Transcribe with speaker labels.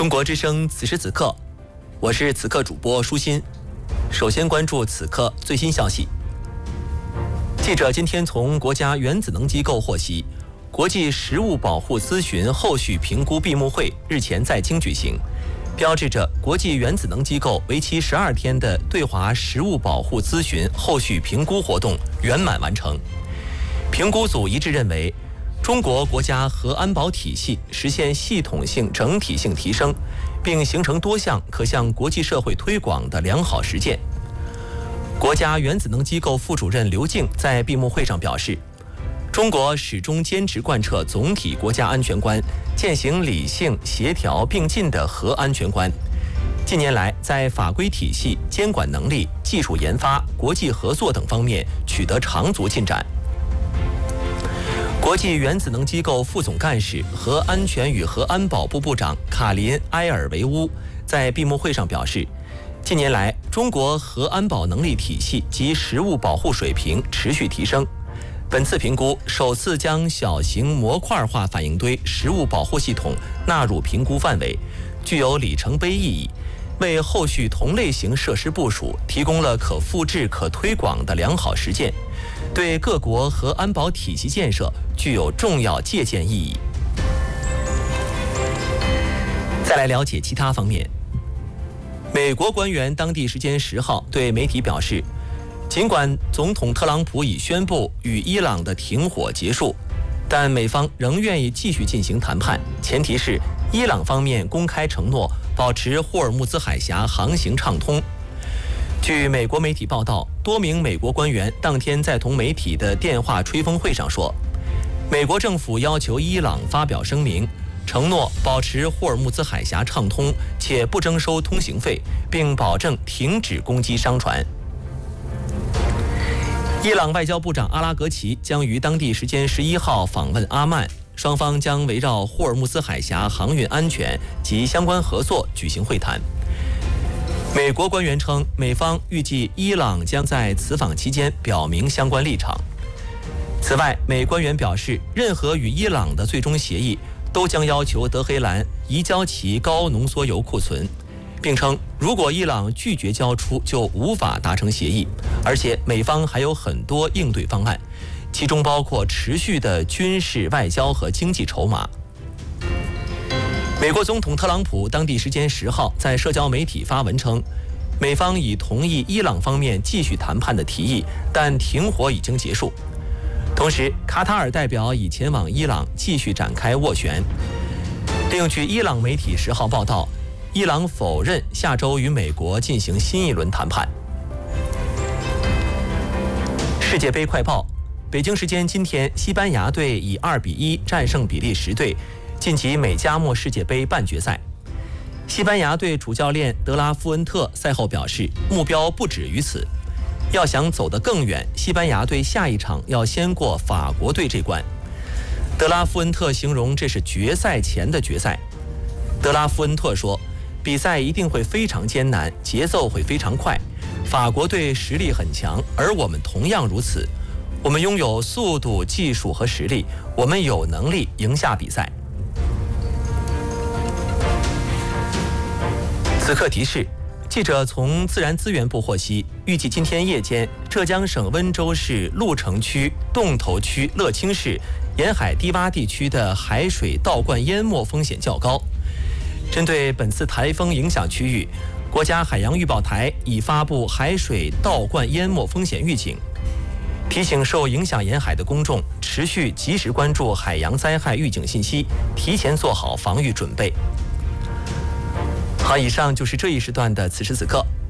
Speaker 1: 中国之声此时此刻，我是此刻主播舒心。首先关注此刻最新消息。记者今天从国家原子能机构获悉，国际食物保护咨询后续评估闭幕会日前在京举行，标志着国际原子能机构为期12天的对华食物保护咨询后续评估活动圆满完成。评估组一致认为，中国国家核安保体系实现系统性、整体性提升，并形成多项可向国际社会推广的良好实践。国家原子能机构副主任刘静在闭幕会上表示，中国始终坚持贯彻总体国家安全观，践行理性、协调并进的核安全观。近年来，在法规体系、监管能力、技术研发、国际合作等方面取得长足进展。国际原子能机构副总干事、核安全与核安保部部长卡林埃尔维乌在闭幕会上表示，近年来，中国核安保能力体系及实物保护水平持续提升。本次评估首次将小型模块化反应堆实物保护系统纳入评估范围，具有里程碑意义，为后续同类型设施部署提供了可复制、可推广的良好实践，对各国核安保体系建设具有重要借鉴意义。再来了解其他方面。美国官员当地时间10号对媒体表示，尽管总统特朗普已宣布与伊朗的停火结束，但美方仍愿意继续进行谈判，前提是伊朗方面公开承诺保持霍尔木兹海峡航行畅通。据美国媒体报道，多名美国官员当天在同媒体的电话吹风会上说，美国政府要求伊朗发表声明，承诺保持霍尔木兹海峡畅通，且不征收通行费，并保证停止攻击商船。伊朗外交部长阿拉格齐将于当地时间11号访问阿曼，双方将围绕霍尔木兹海峡航运安全及相关合作举行会谈。美国官员称，美方预计伊朗将在此访期间表明相关立场。此外，美官员表示，任何与伊朗的最终协议都将要求德黑兰移交其高浓缩铀库存，并称如果伊朗拒绝交出，就无法达成协议，而且美方还有很多应对方案，其中包括持续的军事、外交和经济筹码。美国总统特朗普当地时间10号在社交媒体发文称，美方已同意伊朗方面继续谈判的提议，但停火已经结束。同时，卡塔尔代表已前往伊朗继续展开斡旋。另据伊朗媒体10号报道，伊朗否认下周与美国进行新一轮谈判。世界杯快报：北京时间今天，西班牙队以2-1战胜比利时队，晋级美加墨世界杯半决赛。西班牙队主教练德拉夫恩特赛后表示，目标不止于此，要想走得更远，西班牙队下一场要先过法国队这关。德拉夫恩特形容这是决赛前的决赛。德拉夫恩特说，比赛一定会非常艰难，节奏会非常快。法国队实力很强，而我们同样如此。我们拥有速度、技术和实力，我们有能力赢下比赛。此刻提示，记者从自然资源部获悉，预计今天夜间，浙江省温州市鹿城区、洞头区、乐清市沿海低洼地区的海水倒灌淹没风险较高。针对本次台风影响区域，国家海洋预报台已发布海水倒灌淹没风险预警，提醒受影响沿海的公众持续及时关注海洋灾害预警信息，提前做好防御准备。好，以上就是这一时段的此时此刻。